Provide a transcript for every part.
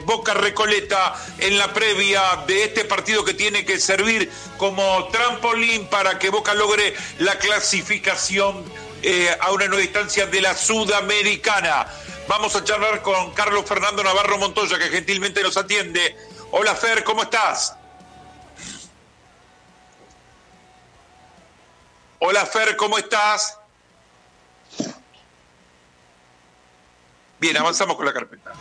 Boca Recoleta en la previa de este partido que tiene que servir como trampolín para que Boca logre la clasificación a una nueva instancia de la Sudamericana. Vamos a charlar con Carlos Fernando Navarro Montoya, que gentilmente nos atiende. Hola Fer, ¿cómo estás? Hola Fer, ¿cómo estás? Bien, avanzamos con la carpeta.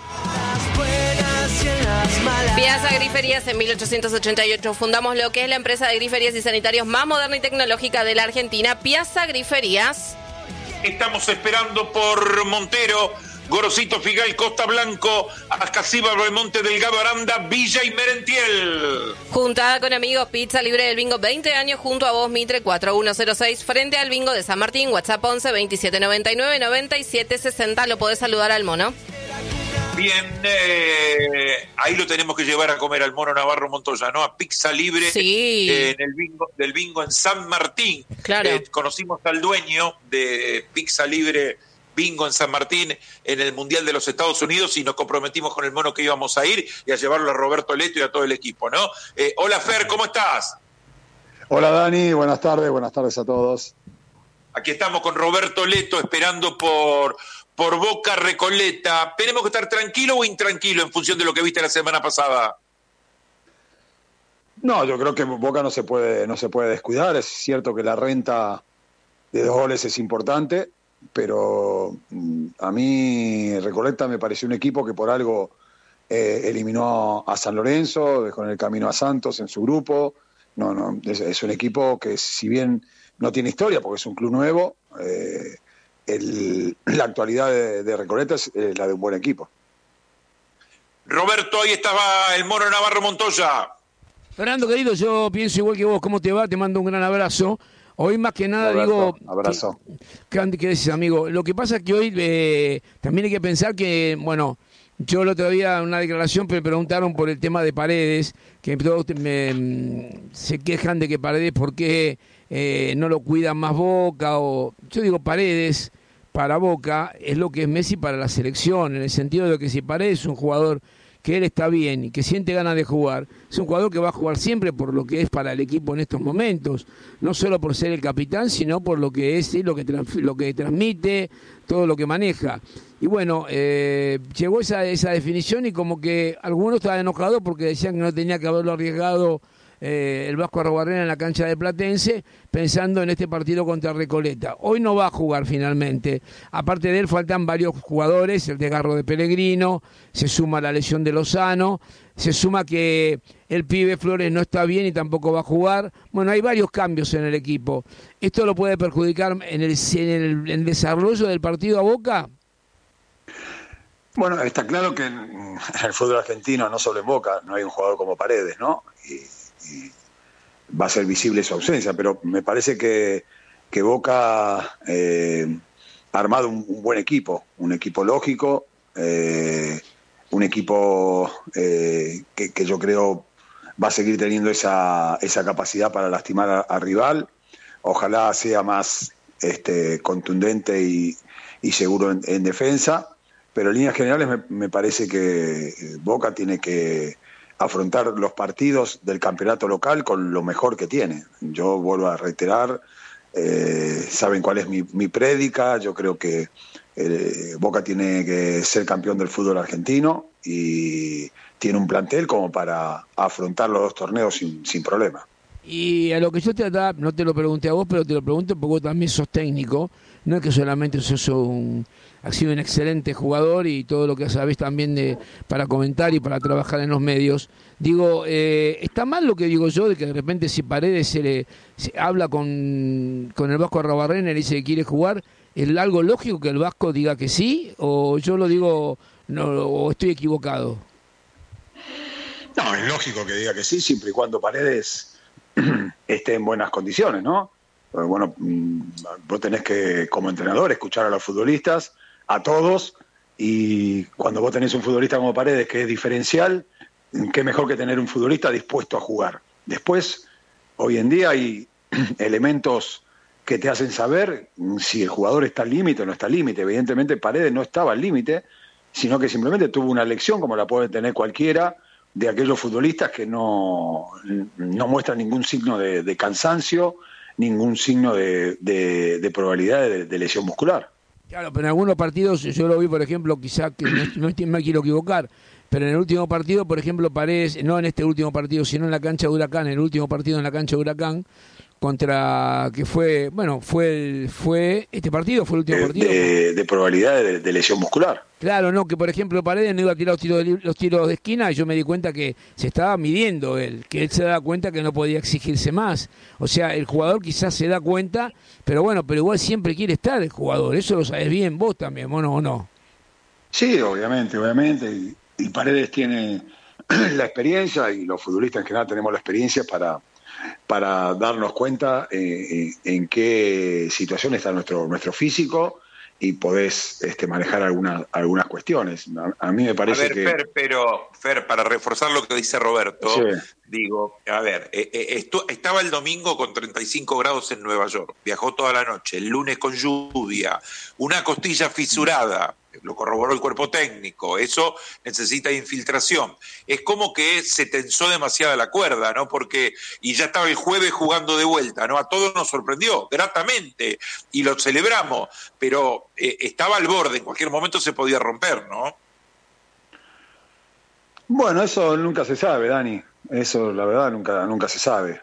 Piazza Griferías en 1888 fundamos lo que es la empresa de griferías y sanitarios más moderna y tecnológica de la Argentina, Piazza Griferías. Estamos esperando por Montero, Gorosito, Figal, Costa Blanco, Ascasiba, Belmonte, Delgado, Aranda, Villa y Merentiel. Juntada con amigos, pizza libre del bingo, 20 años junto a vos, Mitre 4106, frente al bingo de San Martín, WhatsApp 11 2799 9760. Lo podés saludar al mono. Bien, ahí lo tenemos que llevar a comer al mono Navarro Montoya, ¿no? A Pizza Libre, sí. En el del bingo en San Martín. Claro. Conocimos al dueño de Pizza Libre Bingo en San Martín en el Mundial de los Estados Unidos y nos comprometimos con el mono que íbamos a ir y a llevarlo a Roberto Leto y a todo el equipo, ¿no? Hola Fer, ¿cómo estás? Hola Dani, buenas tardes a todos. Aquí estamos con Roberto Leto esperando por Boca Recoleta. ¿Tenemos que estar tranquilo o intranquilo en función de lo que viste la semana pasada? No, yo creo que Boca no se puede descuidar. Es cierto que la renta de 2 goles es importante, pero a mí Recoleta me pareció un equipo que por algo eliminó a San Lorenzo, dejó en el camino a Santos en su grupo. No, es un equipo que si bien no tiene historia porque es un club nuevo, la actualidad de Recoleta es la de un buen equipo. Roberto, ahí estaba el mono Navarro Montoya. Fernando, querido, yo pienso igual que vos. ¿Cómo te va? Te mando un gran abrazo. Hoy más que nada Roberto, digo... abrazo. ¿Qué decís, amigo? Lo que pasa es que hoy también hay que pensar que, bueno, yo el otro día en una declaración me preguntaron por el tema de Paredes, que todos se quejan de que Paredes, ¿por qué no lo cuidan más Boca? Yo digo, Paredes para Boca es lo que es Messi para la selección, en el sentido de que si Paredes es un jugador que él está bien y que siente ganas de jugar, es un jugador que va a jugar siempre por lo que es para el equipo en estos momentos, no solo por ser el capitán, sino por lo que es, lo que transmite, todo lo que maneja. Y bueno, llegó esa definición y como que algunos estaban enojados porque decían que no tenía que haberlo arriesgado el Vasco Arrobarrena en la cancha de Platense, pensando en este partido contra Recoleta. Hoy no va a jugar finalmente. Aparte de él faltan varios jugadores, el desgarro de Pellegrino, se suma la lesión de Lozano, se suma que el pibe Flores no está bien y tampoco va a jugar. Bueno, hay varios cambios en el equipo. ¿Esto lo puede perjudicar en el desarrollo del partido a Boca? Bueno, está claro que en el fútbol argentino, no solo en Boca, no hay un jugador como Paredes, ¿no? Y va a ser visible su ausencia, pero me parece que Boca ha armado un buen equipo, un equipo lógico, un equipo que yo creo va a seguir teniendo esa capacidad para lastimar al rival. Ojalá sea más contundente y seguro en defensa, pero en líneas generales me parece que Boca tiene que afrontar los partidos del campeonato local con lo mejor que tiene. Yo vuelvo a reiterar, saben cuál es mi prédica. Yo creo que Boca tiene que ser campeón del fútbol argentino y tiene un plantel como para afrontar los 2 torneos sin problema. Y a lo que yo te trataba, no te lo pregunté a vos, pero te lo pregunto porque vos también sos técnico, no es que solamente sos has sido un excelente jugador y todo lo que sabés también para comentar y para trabajar en los medios. Digo, ¿está mal lo que digo yo de que de repente si Paredes se habla con el Vasco Arrobarrena y le dice que quiere jugar, ¿es algo lógico que el Vasco diga que sí? ¿O yo lo digo, no, o estoy equivocado? No, es lógico que diga que sí, siempre y cuando Paredes esté en buenas condiciones, ¿no? Bueno, vos tenés que, como entrenador, escuchar a los futbolistas, a todos, y cuando vos tenés un futbolista como Paredes que es diferencial, qué mejor que tener un futbolista dispuesto a jugar. Después, hoy en día hay elementos que te hacen saber si el jugador está al límite o no está al límite. Evidentemente Paredes no estaba al límite, sino que simplemente tuvo una lección como la puede tener cualquiera de aquellos futbolistas que no muestran ningún signo de cansancio, ningún signo de probabilidad de lesión muscular. Claro, pero en algunos partidos, yo lo vi, por ejemplo, quizá que no me quiero equivocar, pero en el último partido, por ejemplo, Paredes, no en este último partido, sino en la cancha de Huracán, en el último partido en la cancha de Huracán, contra que fue este partido, fue el último partido. De probabilidad de lesión muscular. Claro, no, que por ejemplo Paredes no iba a tirar los tiros de esquina y yo me di cuenta que se estaba midiendo que él se da cuenta que no podía exigirse más. O sea, el jugador quizás se da cuenta, pero igual siempre quiere estar el jugador, eso lo sabes bien vos también, ¿o no? Sí, obviamente, y Paredes tiene la experiencia y los futbolistas en general tenemos la experiencia para darnos cuenta en qué situación está nuestro físico y podés manejar algunas cuestiones. A mí me parece que... Fer, para reforzar lo que dice Roberto, sí. Digo, a ver, estaba el domingo con 35 grados en Nueva York, viajó toda la noche, el lunes con lluvia, una costilla fisurada, lo corroboró el cuerpo técnico, eso necesita infiltración. Es como que se tensó demasiada la cuerda, ¿no? Y ya estaba el jueves jugando de vuelta, ¿no? A todos nos sorprendió, gratamente, y lo celebramos, pero estaba al borde, en cualquier momento se podía romper, ¿no? Bueno, eso nunca se sabe, Dani. Eso, la verdad, nunca se sabe.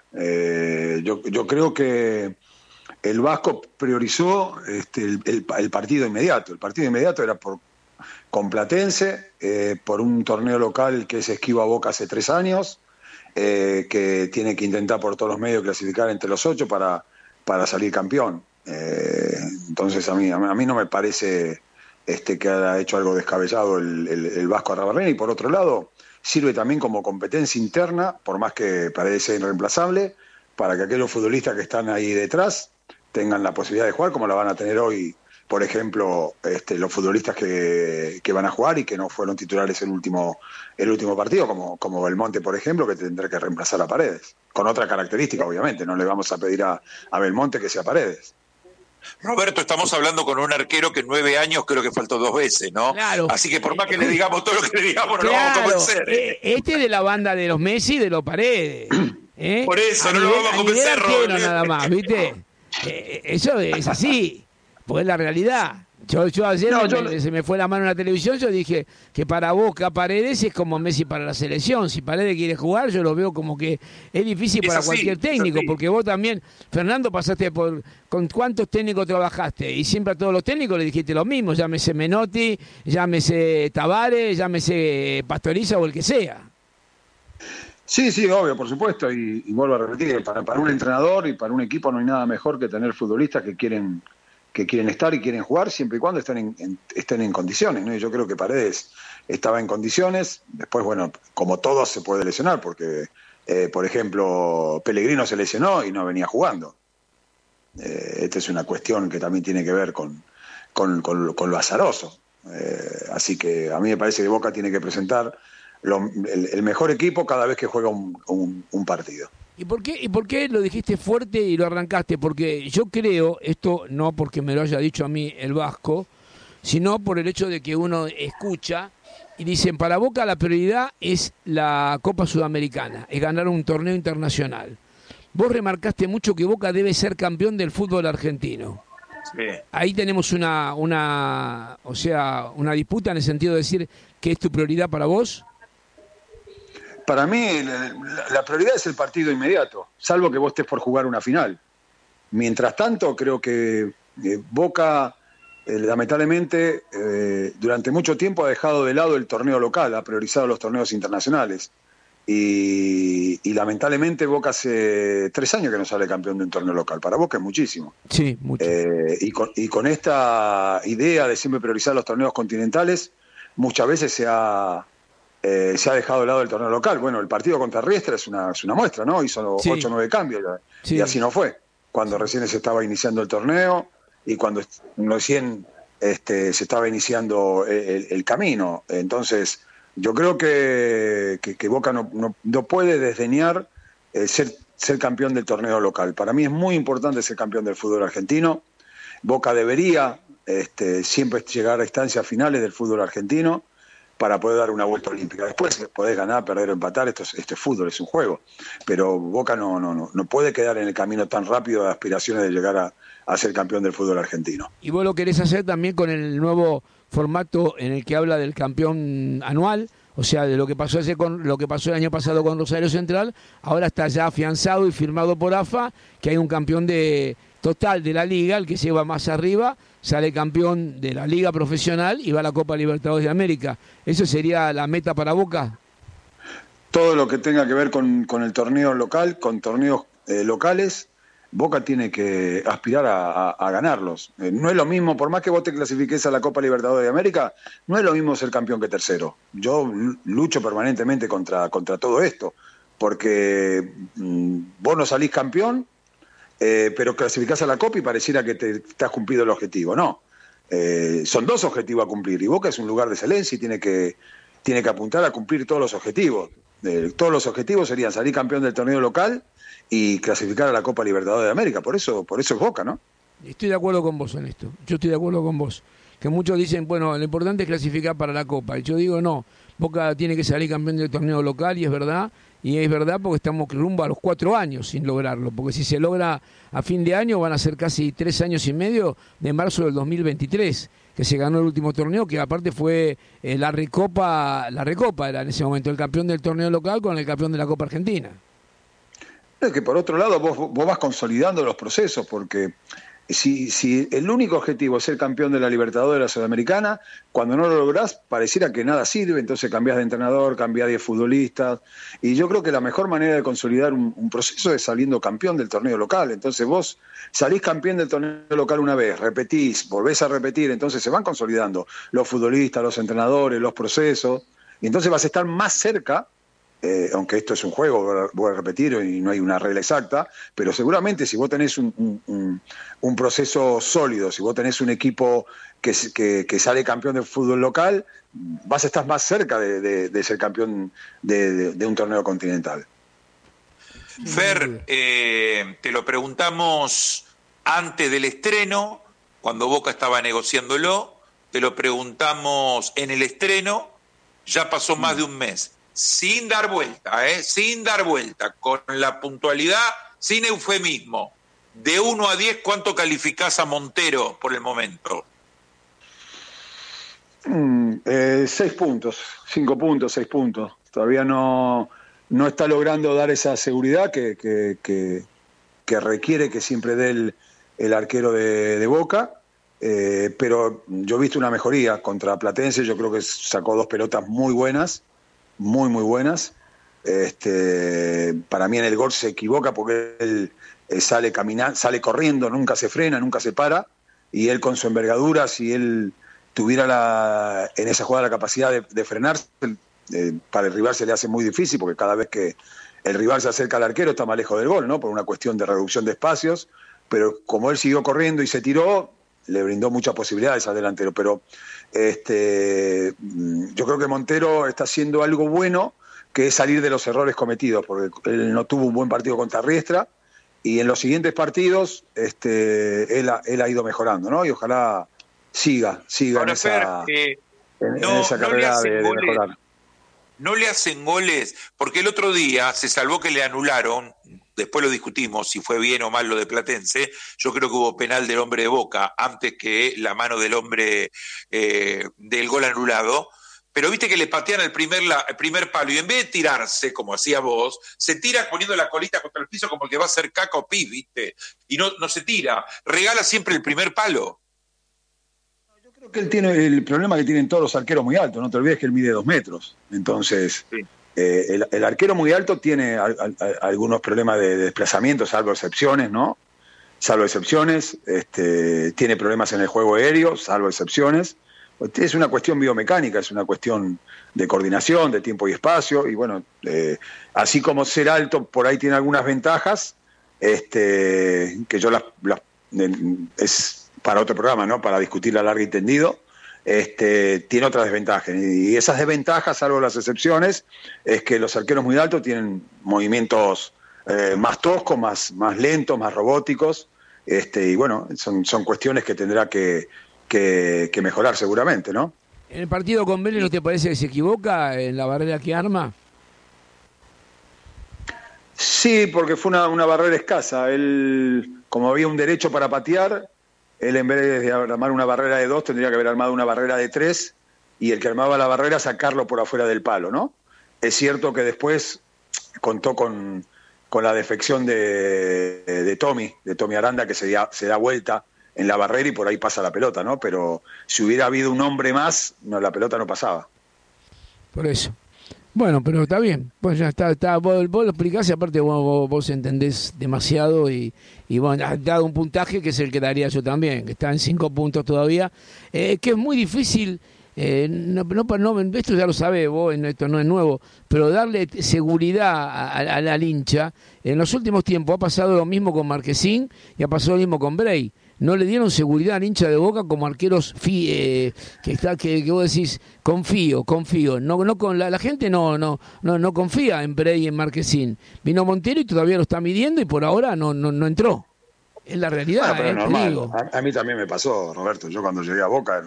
Yo creo que el Vasco priorizó el partido inmediato. El partido inmediato era con Platense, por un torneo local que es Esquiva Boca hace 3 años, que tiene que intentar por todos los medios clasificar entre los 8 para salir campeón. Entonces a mí no me parece que haya hecho algo descabellado el Vasco Arrabarrena, y por otro lado sirve también como competencia interna, por más que parece irreemplazable, para que aquellos futbolistas que están ahí detrás tengan la posibilidad de jugar como la van a tener hoy, por ejemplo, los futbolistas que van a jugar y que no fueron titulares el último partido, como Belmonte, por ejemplo, que tendrá que reemplazar a Paredes, con otra característica, obviamente. No le vamos a pedir a Belmonte que sea Paredes. Roberto, estamos hablando con un arquero que en 9 años creo que faltó 2 veces, ¿no? Claro. Así que por más que le digamos todo lo que le digamos, no lo vamos a convencer. Este es de la banda de los Messi y de los Paredes. Por eso, no lo vamos a convencer, Roberto. Nada más, ¿viste? Eso es así, porque es la realidad. Yo ayer se me fue la mano en la televisión, yo dije que para Boca Paredes es como Messi para la selección. Si Paredes quiere jugar, yo lo veo como que es difícil para cualquier técnico, porque vos también, Fernando, pasaste con cuántos técnicos trabajaste, y siempre a todos los técnicos le dijiste lo mismo, llámese Menotti, llámese Tavares, llámese Pastoriza o el que sea. Sí, obvio, por supuesto, y vuelvo a repetir, para un entrenador y para un equipo no hay nada mejor que tener futbolistas que quieren estar y quieren jugar siempre y cuando estén en condiciones, ¿no? Y yo creo que Paredes estaba en condiciones. Después, bueno, como todos se puede lesionar, porque, por ejemplo, Pellegrino se lesionó y no venía jugando. Esta es una cuestión que también tiene que ver con lo azaroso. Así que a mí me parece que Boca tiene que presentar el mejor equipo cada vez que juega un partido. ¿Y por qué lo dijiste fuerte y lo arrancaste? Porque yo creo, esto no porque me lo haya dicho a mí el Vasco, sino por el hecho de que uno escucha y dicen, para Boca la prioridad es la Copa Sudamericana, es ganar un torneo internacional. Vos remarcaste mucho que Boca debe ser campeón del fútbol argentino. Sí. Ahí tenemos una disputa en el sentido de decir que es tu prioridad para vos. Para mí la prioridad es el partido inmediato, salvo que vos estés por jugar una final. Mientras tanto, creo que Boca, lamentablemente, durante mucho tiempo ha dejado de lado el torneo local, ha priorizado los torneos internacionales. Y lamentablemente Boca hace 3 años que no sale campeón de un torneo local. Para Boca es muchísimo. Sí, mucho. Y con esta idea de siempre priorizar los torneos continentales, muchas veces se ha dejado de lado el torneo local. Bueno, el partido contra Riestra es una muestra, ¿no? Hizo 8 o 9 cambios, y así no fue. Cuando recién se estaba iniciando el torneo y cuando recién se estaba iniciando el camino. Entonces, yo creo que Boca no puede desdeñar ser campeón del torneo local. Para mí es muy importante ser campeón del fútbol argentino. Boca debería siempre es llegar a instancias finales del fútbol argentino para poder dar una vuelta olímpica. Después podés ganar, perder o empatar, esto es fútbol, es un juego. Pero Boca no puede quedar en el camino tan rápido de aspiraciones de llegar a ser campeón del fútbol argentino. Y vos lo querés hacer también con el nuevo formato en el que habla del campeón anual, o sea, de lo que pasó el año pasado con Rosario Central. Ahora está ya afianzado y firmado por AFA que hay un campeón total de la liga, el que lleva más arriba sale campeón de la liga profesional y va a la Copa Libertadores de América. ¿Eso sería la meta para Boca? Todo lo que tenga que ver con el torneo local, con torneos locales, Boca tiene que aspirar a ganarlos. No es lo mismo, por más que vos te clasifiques a la Copa Libertadores de América, no es lo mismo ser campeón que tercero. Yo lucho permanentemente contra todo esto, porque vos no salís campeón, pero clasificás a la Copa y pareciera que te has cumplido el objetivo. No, son 2 objetivos a cumplir, y Boca es un lugar de excelencia y tiene que apuntar a cumplir todos los objetivos. Todos los objetivos serían salir campeón del torneo local y clasificar a la Copa Libertadores de América. Por eso es Boca, ¿no? Estoy de acuerdo con vos en esto. Yo estoy de acuerdo con vos. Que muchos dicen, bueno, lo importante es clasificar para la Copa. Y yo digo, no, Boca tiene que salir campeón del torneo local, y es verdad. Y es verdad porque estamos rumbo a los 4 años sin lograrlo. Porque si se logra a fin de año, van a ser casi 3 años y medio de marzo del 2023, que se ganó el último torneo, que aparte fue la Recopa era en ese momento el campeón del torneo local con el campeón de la Copa Argentina. Es que por otro lado vos vas consolidando los procesos, porque si el único objetivo es ser campeón de la Libertadores de la Sudamericana, cuando no lo lográs pareciera que nada sirve, entonces cambiás de entrenador, cambiás de futbolistas, y yo creo que la mejor manera de consolidar un proceso es saliendo campeón del torneo local. Entonces vos salís campeón del torneo local una vez, repetís, volvés a repetir, entonces se van consolidando los futbolistas, los entrenadores, los procesos, y entonces vas a estar más cerca. Aunque esto es un juego, voy a repetir, y no hay una regla exacta, pero seguramente si vos tenés un proceso sólido, si vos tenés un equipo que sale campeón del fútbol local, vas a estar más cerca de ser campeón de un torneo continental. Fer, te lo preguntamos antes del estreno, cuando Boca estaba negociándolo, te lo preguntamos en el estreno, ya pasó más de un mes. Sin dar vuelta, con la puntualidad, sin eufemismo. De 1 a 10, ¿cuánto calificás a Montero por el momento? 6 puntos, 5 puntos, 6 puntos. Todavía no está logrando dar esa seguridad que requiere que siempre dé el arquero de Boca, pero yo he visto una mejoría contra Platense. Yo creo que sacó 2 pelotas muy buenas, muy buenas. Para mí en el gol se equivoca porque él sale caminando, sale corriendo, nunca se frena, nunca se para, y él con su envergadura, si él tuviera en esa jugada la capacidad de frenarse, para el rival se le hace muy difícil, porque cada vez que el rival se acerca al arquero está más lejos del gol, ¿no? Por una cuestión de reducción de espacios, pero como él siguió corriendo y se tiró, le brindó muchas posibilidades al delantero. Pero yo creo que Montero está haciendo algo bueno, que es salir de los errores cometidos, porque él no tuvo un buen partido contra Riestra, y en los siguientes partidos él ha ido mejorando, ¿no? Y ojalá siga ahora, en esa carrera de mejorar. No le hacen goles, porque el otro día se salvó que le anularon, después lo discutimos si fue bien o mal lo de Platense. Yo creo que hubo penal del hombre de Boca antes que la mano del hombre del gol anulado, pero viste que le patean el primer palo, y en vez de tirarse como hacía vos, se tira poniendo la colita contra el piso como el que va a hacer caca o pis, viste, y no se tira, regala siempre el primer palo. Yo creo que él tiene el problema que tienen todos los arqueros muy altos, no te olvides que él mide 2 metros, entonces sí. El arquero muy alto tiene algunos problemas de desplazamiento, salvo excepciones, ¿no? Salvo excepciones, tiene problemas en el juego aéreo, salvo excepciones. Es una cuestión biomecánica, es una cuestión de coordinación, de tiempo y espacio, y bueno, así como ser alto por ahí tiene algunas ventajas, que yo es para otro programa, ¿no? Para discutirla largo y tendido. Tiene otras desventajas, y esas desventajas, salvo las excepciones, es que los arqueros muy altos tienen movimientos más toscos, más lentos, más robóticos, y bueno, son cuestiones que tendrá que que mejorar seguramente, ¿no? ¿En el partido con Vélez no te parece que se equivoca en la barrera que arma? Sí, porque fue una barrera escasa. Él, como había un derecho para patear, él en vez de armar una barrera de 2 tendría que haber armado una barrera de 3 y el que armaba la barrera sacarlo por afuera del palo, ¿no? Es cierto que después contó con la defección de Tommy Aranda, que se da vuelta en la barrera y por ahí pasa la pelota, ¿no? Pero si hubiera habido un hombre más, la pelota no pasaba. Por eso. Bueno, pero está bien, pues ya está vos lo explicás y aparte vos entendés demasiado y bueno, has dado un puntaje que es el que daría yo también, que está en 5 puntos todavía, que es muy difícil, esto ya lo sabés vos, esto no es nuevo, pero darle seguridad al hincha. En los últimos tiempos ha pasado lo mismo con Marquesín y ha pasado lo mismo con Bray. No le dieron seguridad al hincha de Boca como arqueros que vos decís confío. No con la gente no confía en Bray y en Marquesín. Vino Montero y todavía lo está midiendo y por ahora no entró. Es la realidad. Bueno, pero normal. A mí también me pasó, Roberto. Yo cuando llegué a Boca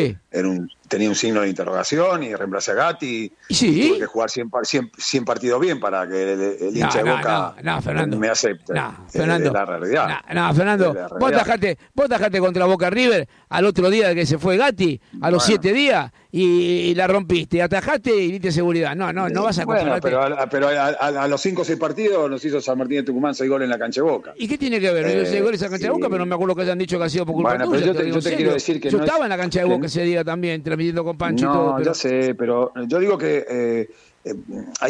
tenía un signo de interrogación y reemplacé a Gatti. ¿Sí? Y tuve que jugar 100 partidos bien para que el hincha de Boca me acepte. Fernando, es la realidad. Fernando, vos tajaste contra Boca River al otro día que se fue Gatti, a los 7 días, y la rompiste. Atajaste y diste seguridad. No vas a compararte. Pero a los 5 o 6 partidos nos hizo San Martín de Tucumán 6 goles en la cancha de Boca. ¿Y qué tiene que ver? 6 goles en la cancha de Boca, pero no me acuerdo que hayan dicho que ha sido por culpa tuya. Pero yo te quiero decir que yo estaba en la cancha de Boca ese día también, transmitiendo con Pancho y todo. Ya sé, pero yo digo que hay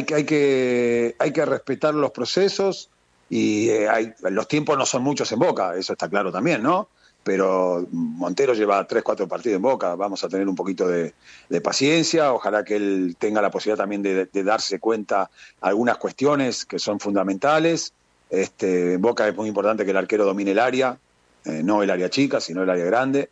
que respetar los procesos y los tiempos no son muchos en Boca, eso está claro también, ¿no? Pero Montero lleva 3-4 partidos en Boca, vamos a tener un poquito de paciencia, ojalá que él tenga la posibilidad también de darse cuenta algunas cuestiones que son fundamentales. En Boca es muy importante que el arquero domine el área, no el área chica, sino el área grande,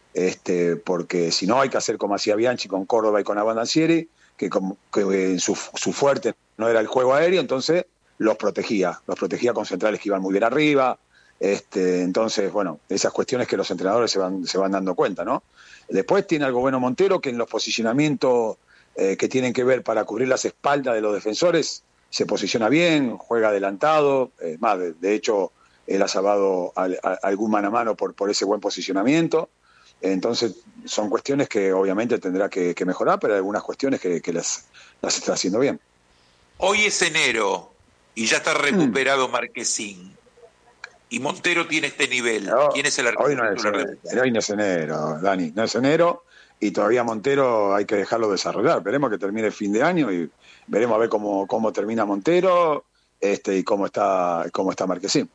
porque si no hay que hacer como hacía Bianchi con Córdoba y con Abondanzieri, que su fuerte no era el juego aéreo, entonces los protegía con centrales que iban muy bien arriba. Entonces, bueno, esas cuestiones que los entrenadores se van dando cuenta, ¿no? Después tiene algo bueno Montero, que en los posicionamientos que tienen que ver para cubrir las espaldas de los defensores, se posiciona bien, juega adelantado, más de hecho, él ha salvado algún mano a mano por ese buen posicionamiento. Entonces, son cuestiones que obviamente tendrá que mejorar, pero hay algunas cuestiones que las está haciendo bien. Hoy es enero y ya está recuperado Marquesín. Y Montero tiene este nivel. ¿Quién es el arquero? Hoy no es enero, Dani, no es enero, y todavía Montero hay que dejarlo desarrollar. Veremos que termine el fin de año y veremos a ver cómo termina Montero y cómo está Marquesín.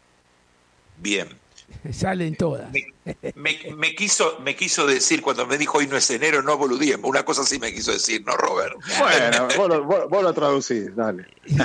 Bien. Salen todas. Me quiso decir cuando me dijo hoy no es enero, no boludiemos. Una cosa sí me quiso decir, ¿no, Robert? Bueno, vos lo traducís, dale.